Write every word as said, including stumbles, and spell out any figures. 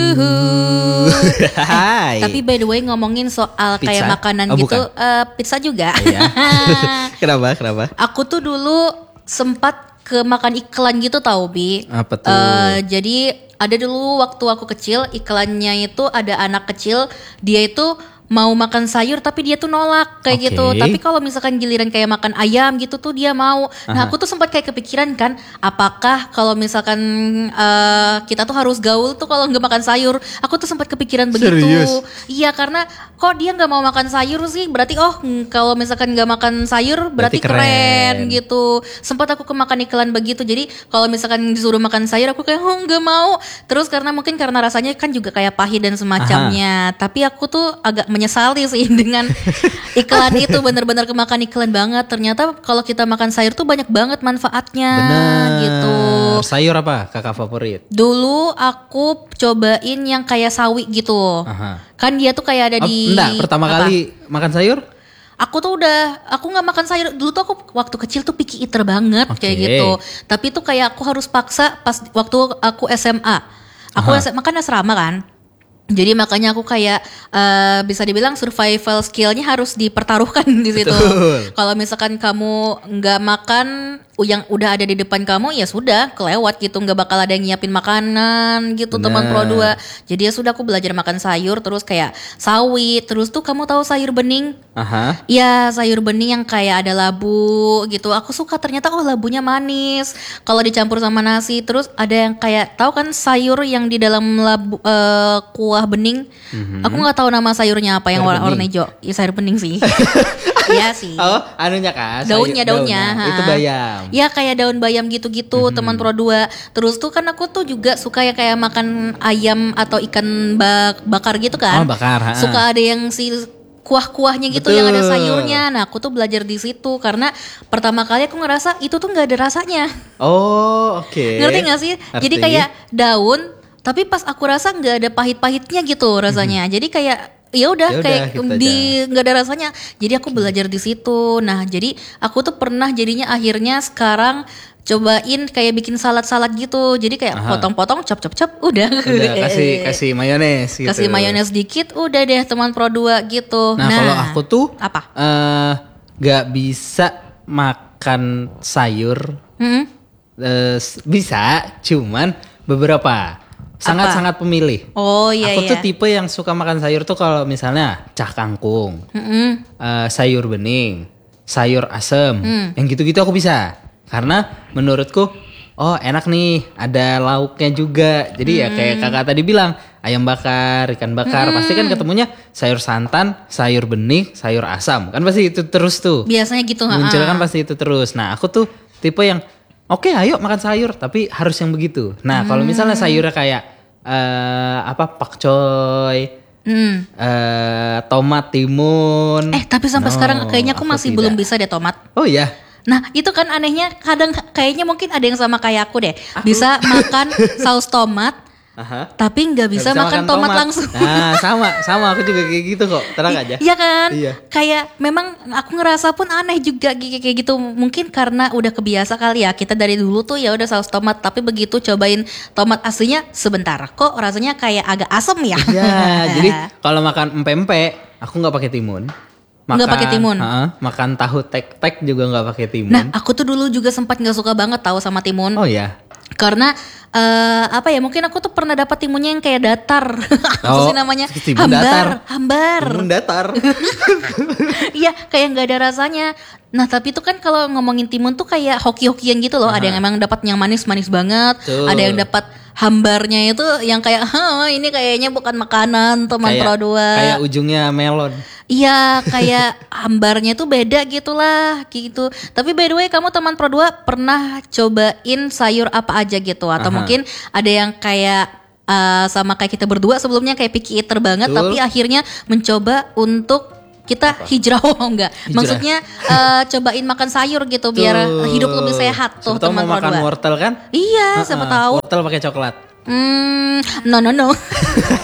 Uh. Hai. Tapi by the way ngomongin soal Pizza? kayak makanan Oh, gitu, bukan. uh, pizza juga. Iya. Kenapa? Kenapa? Aku tuh dulu sempat ke makan iklan gitu tau Bi. Apa tuh? Uh, jadi ada dulu waktu aku kecil iklannya itu ada anak kecil dia itu mau makan sayur tapi dia tuh nolak kayak Oke. gitu. Tapi kalau misalkan giliran kayak makan ayam gitu tuh dia mau. Nah Aha. aku tuh sempat kayak kepikiran kan, apakah kalau misalkan uh, kita tuh harus gaul tuh kalau nggak makan sayur? Aku tuh sempat kepikiran begitu. Serius? Iya karena kok dia nggak mau makan sayur sih? Berarti oh mm, kalau misalkan nggak makan sayur berarti, Berarti keren. keren. gitu. Sempat aku kemakan iklan begitu. Jadi kalau misalkan disuruh makan sayur aku kayak oh nggak mau. Terus karena mungkin karena rasanya kan juga kayak pahit dan semacamnya. Tapi aku tuh agak menyesali sih dengan iklan itu, bener-bener kemakan iklan banget. Ternyata kalau kita makan sayur tuh banyak banget manfaatnya. Bener. Gitu. Sayur apa kakak favorit? Dulu aku cobain yang kayak sawi gitu. Aha. Kan dia tuh kayak ada Oh, di enggak, pertama apa? kali makan sayur? Aku tuh udah, aku nggak makan sayur dulu tuh aku waktu kecil tuh picky eater banget Oke. kayak gitu. Tapi tuh kayak aku harus paksa pas waktu aku S M A. Aku Aha. S M A kan asrama kan. Jadi makanya aku kayak uh, bisa dibilang survival skillnya harus dipertaruhkan di situ. Betul. Kalau misalkan kamu nggak makan yang udah ada di depan kamu ya sudah kelewat gitu, nggak bakal ada yang nyiapin makanan gitu teman Bener. Pro dua. Jadi ya sudah aku belajar makan sayur terus kayak sawi, terus tuh kamu tahu sayur bening? Aha. Ya sayur bening yang kayak ada labu gitu. Aku suka ternyata oh labunya manis. Kalau dicampur sama nasi. Terus ada yang kayak tahu kan sayur yang di dalam labu eh, kuah bening. Mhm. Aku nggak tahu nama sayurnya apa yang Sayur warna warna bening. hijau. Ya sayur bening sih. Iya sih. Oh, anunya kan? Daunnya, sayur- daunnya, ha. Itu bayam. Ya kayak daun bayam gitu-gitu teman Pro dua. Terus tuh kan aku tuh juga suka ya kayak makan ayam atau ikan bak- bakar gitu kan. Oh, bakar, ha. Suka ada yang si kuah-kuahnya gitu Betul. yang ada sayurnya. Nah aku tuh belajar di situ karena pertama kali aku ngerasa itu tuh nggak ada rasanya. Oh, oke. Ngerti gak sih? Ngerti. Jadi kayak daun tapi pas aku rasa nggak ada pahit-pahitnya gitu rasanya. Jadi kayak ya udah Ya udah, kayak gitu di nggak ada rasanya. Jadi aku belajar di situ. Nah jadi aku tuh pernah jadinya akhirnya sekarang cobain kayak bikin salad-salad gitu. Jadi kayak Aha. potong-potong, cop-cop-cop, udah. Udah kasih kasih mayones gitu. Kasih mayones dikit, udah deh teman Pro dua gitu. Nah, kalau aku tuh apa? eh nggak bisa makan sayur. Hmm? Eh, s- bisa, cuman beberapa. Sangat-sangat pemilih. Oh iya Aku iya. tuh tipe yang suka makan sayur tuh kalau misalnya cah kangkung, Mm-mm. eh, sayur bening, sayur asem, Hmm. yang gitu-gitu aku bisa. Karena menurutku, oh enak nih, ada lauknya juga. Jadi ya kayak kakak tadi bilang, ayam bakar, ikan bakar, pasti kan ketemunya sayur santan, sayur bening, sayur asam. Kan pasti itu terus tuh. Biasanya gitu. Muncul ha-ha. kan pasti itu terus. Nah aku tuh tipe yang oke ayo makan sayur tapi harus yang begitu. Nah kalau misalnya sayurnya kayak eh apa pakcoy, Hmm. eh tomat, timun. Eh tapi sampai No, sekarang kayaknya aku masih tidak. belum bisa deh tomat. Oh iya. Nah itu kan anehnya kadang kayaknya mungkin ada yang sama kayak aku deh. Bisa makan saus tomat Aha. tapi nggak bisa, Nggak makan, tomat, langsung. Nah sama sama aku juga kayak gitu kok. Tenang aja. Iya kan? Iya. Kayak memang aku ngerasa pun aneh juga kayak kayak gitu. Mungkin karena udah kebiasa kali ya. Kita dari dulu tuh ya udah saus tomat, tapi begitu cobain tomat aslinya sebentar kok rasanya kayak agak asem ya. Iya. Jadi kalau makan empe-empe aku nggak pakai timun. Nggak pakai timun? Ha, makan tahu tek-tek juga nggak pakai timun. Nah, aku tuh dulu juga sempat nggak suka banget tahu sama timun. Oh ya. Karena eh, apa ya? Mungkin aku tuh pernah dapat timunnya yang kayak datar. Apa Oh, sih namanya? timun Hambar, datar. hambar. Timun datar. Iya, kayak nggak ada rasanya. Nah, tapi itu kan kalau ngomongin timun tuh kayak hoki-hokian gitu loh. Ada yang emang dapat yang manis-manis banget, Betul. ada yang dapat hambarnya itu yang kayak, "Hah, ini kayaknya bukan makanan, teman kayak, Pro dua." kayak ujungnya melon. Iya, kayak hambarnya tuh beda gitulah gitu. Tapi by the way, kamu teman Pro dua pernah cobain sayur apa aja gitu? Atau Aha. mungkin ada yang kayak uh, sama kayak kita berdua sebelumnya kayak picky eater banget, Betul. tapi akhirnya mencoba untuk kita hijrah, oh enggak. Hijrah. Maksudnya uh, cobain makan sayur gitu biar Tuh. hidup lebih sehat tuh Siapa tahu teman mau Pro makan dua. wortel kan? Iya, siapa Ha-ha, tahu. Wortel pakai coklat. Hmm, no no no.